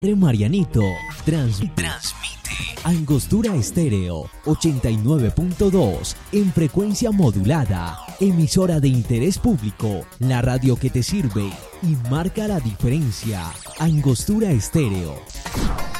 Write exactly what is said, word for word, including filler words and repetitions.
Marianito transmite, transmite Angostura Estéreo ochenta y nueve punto dos en frecuencia modulada, emisora de interés público, la radio que te sirve y marca la diferencia. Angostura Estéreo.